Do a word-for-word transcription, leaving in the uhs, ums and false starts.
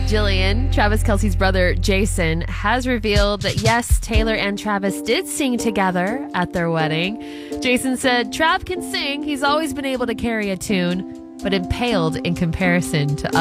Jillian, Travis Kelce's brother Jason, has revealed that yes, Taylor and Travis did sing together at their wedding. Jason said, Trav can sing. He's always been able to carry a tune, but impaled in comparison to